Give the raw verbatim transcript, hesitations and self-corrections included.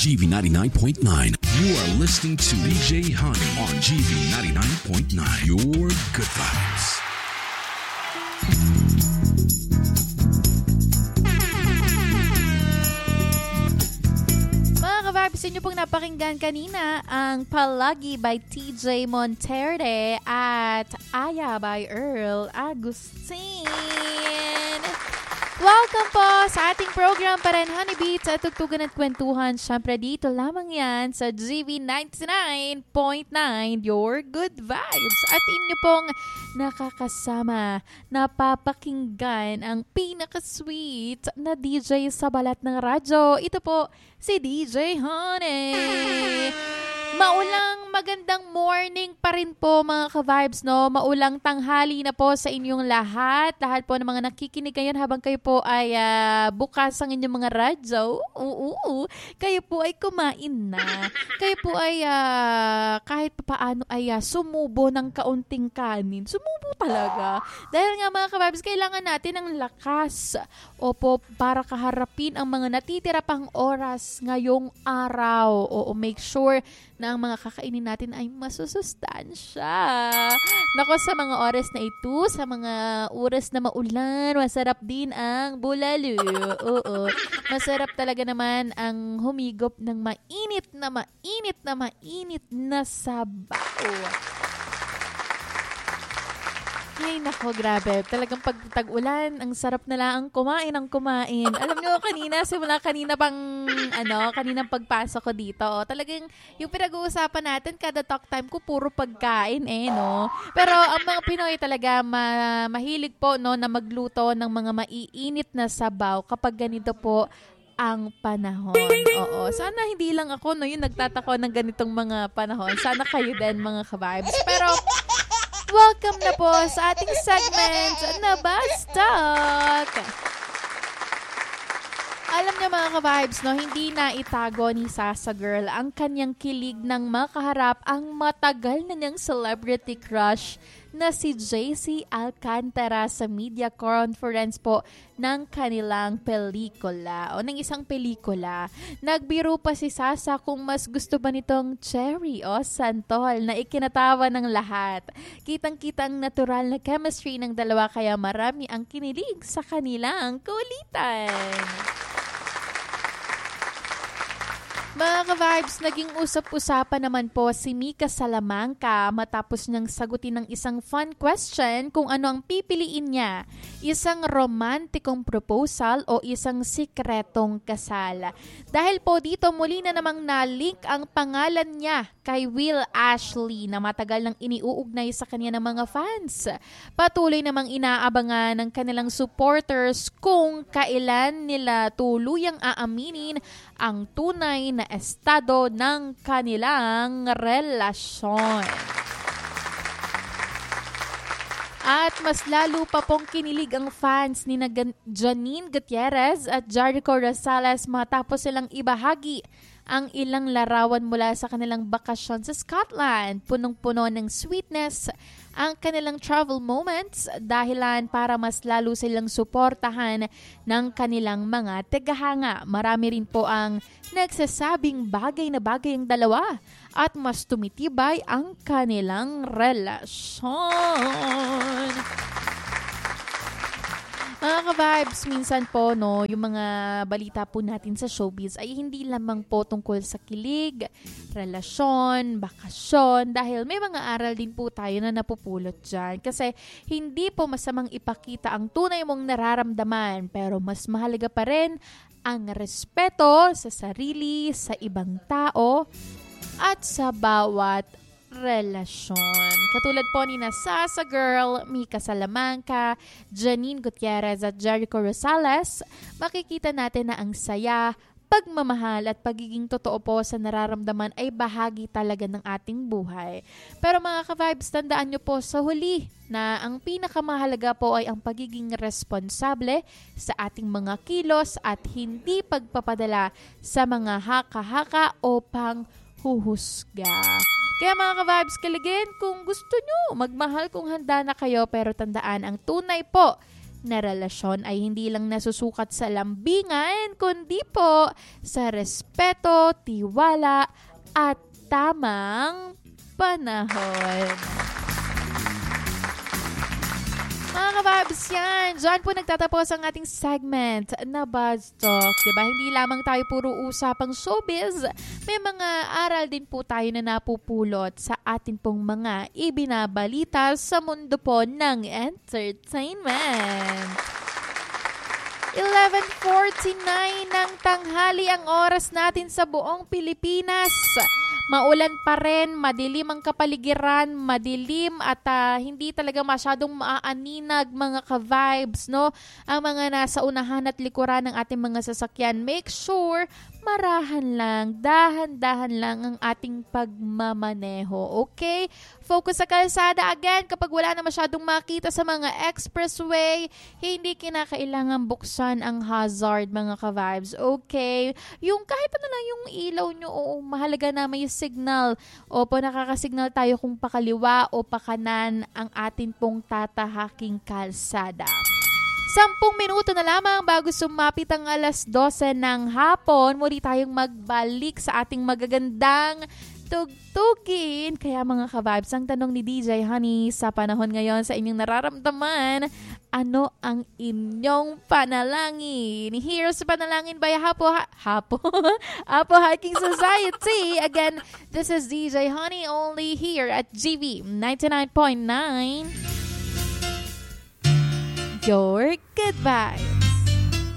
G V ninety-nine point nine. You are listening to D J Honey on G V ninety-nine point nine. Your good vibes. Mga ka-vibes, inyo pong napakinggan kanina ang Palagi by T J Monterde at Aya by Earl Agustin. Welcome po sa ating program pa rin, Honey Beats at Tugtugan at Kwentuhan. Siyempre dito lamang yan sa G V ninety-nine point nine, Your Good Vibes. At inyo pong nakakasama, napapakinggan ang pinaka-sweet na D J sa balat ng radyo. Ito po si D J Honey. Maulang magandang morning pa rin po mga ka-vibes, no? Maulang tanghali na po sa inyong lahat. Lahat po ng mga nakikinig ngayon habang kayo po ay uh, bukas ang inyong mga radyo. Oo, kayo po ay kumain na. Kayo po ay uh, kahit paano ay uh, sumubo ng kaunting kanin. Sumubo talaga. Dahil nga mga ka-vibes, kailangan natin ng lakas. Opo, para kaharapin ang mga natitira pang oras ngayong araw. Oo, make sure na ang mga kakainin natin ay masusustansya. Nako, sa mga oras na ito, sa mga oras na maulan, masarap din ang bulalo. Oo. Masarap talaga naman ang humigop ng mainit na mainit na mainit na sabaw. Ay, nako, grabe. Talagang pag tag-ulan, ang sarap na lang kumain ang kumain. Alam nyo, kanina, simula kanina pang, ano, kaninang pagpasok ko dito, oh, talagang yung pinag-uusapan natin, kada talk time ko, puro pagkain, eh, no? Pero ang mga Pinoy talaga, ma- mahilig po, no, na magluto ng mga maiinit na sabaw kapag ganito po ang panahon. Oo. Sana hindi lang ako, no, yung nagtatako ng ganitong mga panahon. Sana kayo din, mga ka-vibes. Pero, welcome na po sa ating segment na Bastok. Alam niyo mga ka-vibes, no, hindi na itago ni Sasa Girl ang kanyang kilig ng makaharap ang matagal na niyang celebrity crush na si J C Alcantara sa media conference po ng kanilang pelikula o ng isang pelikula. Nagbiro pa si Sasa kung mas gusto ba nitong cherry o santol na ikinatawa ng lahat. Kitang-kita ang natural na chemistry ng dalawa kaya marami ang kinilig sa kanilang kulitan. Mga ka-vibes, naging usap-usapan naman po si Mika Salamanca matapos niyang sagutin ng isang fun question kung ano ang pipiliin niya, isang romantikong proposal o isang sikretong kasal. Dahil po dito muli na namang na-link ang pangalan niya kay Will Ashley na matagal nang iniuugnay sa kanya ng mga fans. Patuloy namang inaabangan ng kanilang supporters kung kailan nila tuluyang aaminin ang tunay na estado ng kanilang relasyon. At mas lalo pa pong kinilig ang fans ni Janine Gutierrez at Jericho Rosales matapos silang ibahagi ang ilang larawan mula sa kanilang bakasyon sa Scotland. Punong-puno ng sweetness ang kanilang travel moments dahilan para mas lalo silang suportahan ng kanilang mga tegahanga. Marami rin po ang nagsasabing bagay na bagay ang dalawa at mas tumitibay ang kanilang relasyon. Mga ka-vibes, minsan po, no, yung mga balita po natin sa showbiz ay hindi lamang po tungkol sa kilig, relasyon, bakasyon, dahil may mga aral din po tayo na napupulot dyan. Kasi hindi po masamang ipakita ang tunay mong nararamdaman, pero mas mahalaga pa rin ang respeto sa sarili, sa ibang tao, at sa bawat relasyon. Katulad po ni na Sasa Girl, Mika Salamanca, Janine Gutierrez at Jericho Rosales, makikita natin na ang saya, pagmamahal at pagiging totoo po sa nararamdaman ay bahagi talaga ng ating buhay. Pero mga ka-vibes, tandaan nyo po sa huli na ang pinakamahalaga po ay ang pagiging responsable sa ating mga kilos at hindi pagpapadala sa mga haka-haka o panghuhusga. Kaya mga ka-vibes, kaligin kung gusto nyo magmahal kung handa na kayo, pero tandaan ang tunay po na relasyon ay hindi lang nasusukat sa lambingan, kundi po sa respeto, tiwala, at tamang panahon. Mga kababs yan, dyan po nagtatapos ang ating segment na Buzz Talk. Diba? Hindi lamang tayo puro usapang showbiz, may mga aral din po tayo na napupulot sa atin pong mga ibinabalita sa mundo po ng entertainment. eleven forty-nine ng tanghali ang oras natin sa buong Pilipinas. Maulan pa rin, madilim ang kapaligiran, madilim at uh, hindi talaga masyadong maaaninag mga ka-vibes, no? Ang mga nasa unahan at likuran ng ating mga sasakyan. Make sure marahan lang, dahan-dahan lang ang ating pagmamaneho, okay? Focus sa kalsada again kapag wala na masyadong makita sa mga expressway, hindi kinakailangan buksan ang hazard mga ka-vibes, okay? Yung kahit ano lang yung ilaw nyo, oo, mahalaga na may signal. Opo, nakakasignal tayo kung pakaliwa o pakanan ang atin pong tatahaking kalsada. Sampung minuto na lamang bago sumapit ang alas dose ng hapon, muli tayong magbalik sa ating magagandang tugtugin. Kaya mga ka-vibes, ang tanong ni D J Honey sa panahon ngayon sa inyong nararamdaman, ano ang inyong panalangin? Here's Panalangin by Hapo, ha- Hapo, Hapo Hiking Society. Again, this is D J Honey only here at G V ninety-nine point nine. Your good vibes.